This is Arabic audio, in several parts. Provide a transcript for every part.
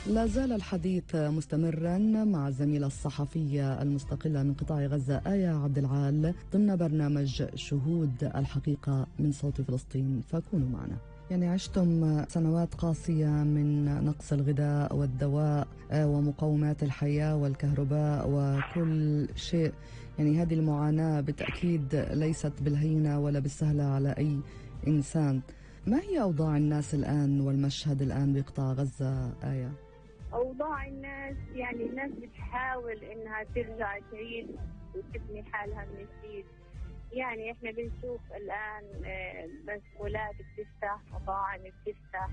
لا زال الحديث مستمرا مع الزميلة الصحفية المستقلة من قطاع غزة آية عبد العال ضمن برنامج شهود الحقيقة من صوت فلسطين، فكونوا معنا. يعني عشتم سنوات قاسية من نقص الغذاء والدواء ومقومات الحياة والكهرباء وكل شيء. يعني هذه المعاناة بالتأكيد ليست بالهينة ولا بالسهلة على أي إنسان. ما هي أوضاع الناس الآن والمشهد الآن بقطاع غزة آية؟ أوضاع الناس يعني الناس بتحاول إنها ترجع تعيش وتبني حالها من جديد. يعني إحنا بنشوف الآن بس مولات بتفتح، مطاعم بتفتح،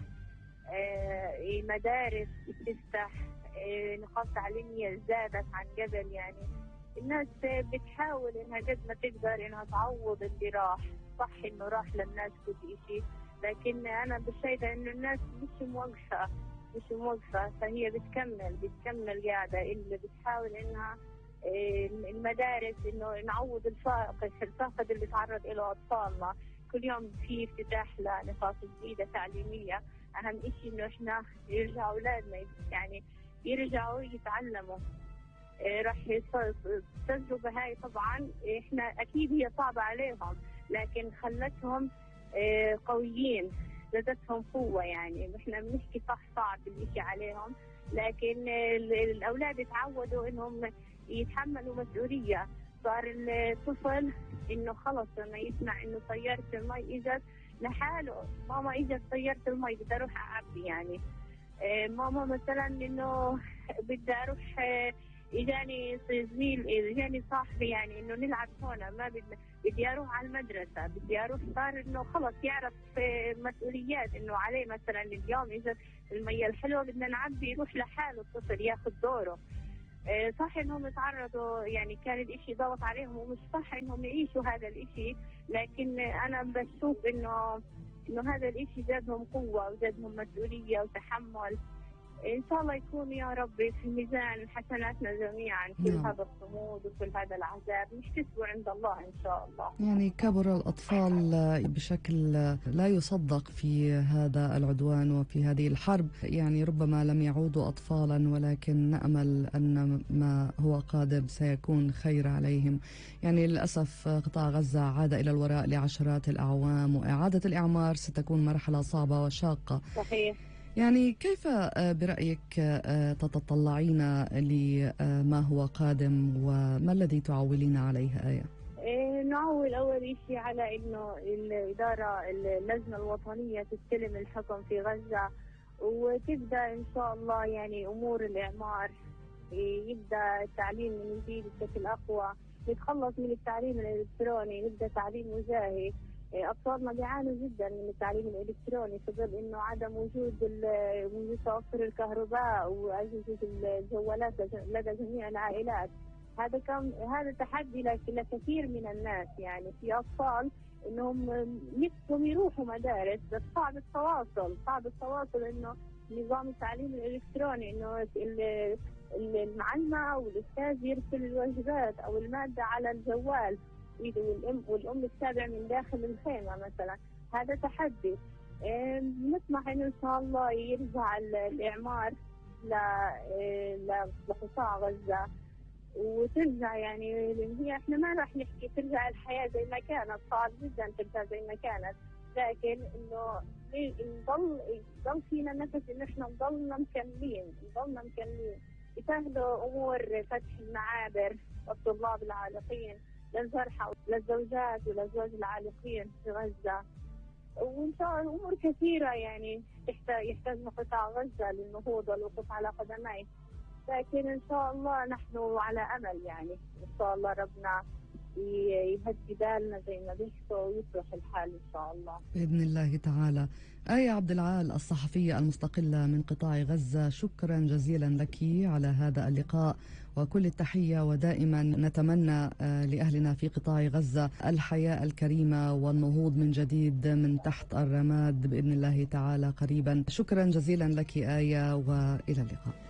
مدارس بتفتح، نقاط تعليمية زادت عن قبل. يعني الناس بتحاول إنها قد ما تقدر إنها تعوض اللي راح. صح إنه راح للناس كل إشي، لكن أنا شايفة إنه الناس مش موقفة، فهي بتكمل قاعدة. اللي بتحاول إنها المدارس إنه نعوض الفاقد اللي تعرض له أطفالنا. كل يوم في افتتاح لنقاط جديدة تعليمية. أهم إشي إنه إحنا يرجعوا أولادنا يعني يرجعوا يتعلموا. راح التجربة هاي طبعا إحنا أكيد هي صعبة عليهم، لكن خلتهم قويين، زادتهم قوة. يعني إحنا بنحكي صعب الإشي عليهم، لكن الأولاد تعودوا إنهم يتحملوا مسؤولية. صار الطفل إنه خلص لما يسمع إنه سيارة المي إجت لحاله، ماما إجت سيارة المي بدي أروح أعبي. يعني ماما مثلا إنه بدي أروح إجاني زميل، إجاني صاحبي يعني إنه نلعب هنا، ما بدي أروح على المدرسة، بدي أروح. صار إنه خلص يعرف مسؤوليات إنه عليه. مثلا اليوم إجت المية الحلوة بدنا نعبي، يروح لحاله الطفل ياخذ دوره. صح إنهم يتعرضوا، يعني كان الإشي ضغط عليهم ومش صح إنهم يعيشوا هذا الإشي، لكن أنا بشوف إنه هذا الإشي زادهم قوة وزادهم مسؤولية وتحمل. إن شاء الله يكون يا رب في ميزان حسناتنا جميعا كل هذا الصمود وكل هذا العذاب نحتسبه عند الله إن شاء الله. يعني كبر الأطفال بشكل لا يصدق في هذا العدوان وفي هذه الحرب. يعني ربما لم يعودوا أطفالا، ولكن نأمل أن ما هو قادم سيكون خير عليهم. يعني للأسف قطاع غزة عاد إلى الوراء لعشرات الأعوام، وإعادة الإعمار ستكون مرحلة صعبة وشاقة. صحيح. يعني كيف برأيك تتطلعين لما هو قادم، وما الذي تعولين عليه آية؟ نعول أول شيء على إنه الإدارة اللجنة الوطنية تستلم الحكم في غزة، وتبدأ إن شاء الله يعني أمور الإعمار، يبدأ التعليم من جديد بشكل أقوى، نتخلص من التعليم الإلكتروني، نبدأ تعليم وجاهي. أطفالنا بيعانوا جدا من التعليم الإلكتروني في ظل إنه عدم وجود توفر الكهرباء وأجهزة الجوالات لدى جميع العائلات. هذا تحدي لكثير من الناس. يعني في أطفال إنهم نفسهم يروحوا مدارس، بس صعب التواصل إنه نظام التعليم الإلكتروني، إنه المعلمة أو الأستاذ يرسل الواجبات أو المادة على الجوال، والأم تتابع من داخل الخيمة مثلا. هذا تحدي. نطمح إنه إن شاء الله يرجع الإعمار لقطاع غزة وترجع. يعني هي إحنا ما راح نحكي ترجع الحياة زي ما كانت، صعب جدا ترجع زي ما كانت، لكن إنه نضل فينا نفس إن إحنا نضلنا مكملين يسهلوا أمور فتح المعابر والطلاب العالقين للجرحى للزوجات وللزوج العالقين في غزة. وإن شاء الله أمور كثيرة يعني يحتاج قطاع غزة للنهوض والوقوف على قدميه. لكن إن شاء الله نحن على أمل، يعني إن شاء الله ربنا يهدي بالنا زي ما بيحكوا ويصلح الحال إن شاء الله بإذن الله تعالى. آية عبد العال الصحفية المستقلة من قطاع غزة، شكرا جزيلا لك على هذا اللقاء وكل التحية. ودائما نتمنى لأهلنا في قطاع غزة الحياة الكريمة والنهوض من جديد من تحت الرماد بإذن الله تعالى قريبا. شكرا جزيلا لك آية، وإلى اللقاء.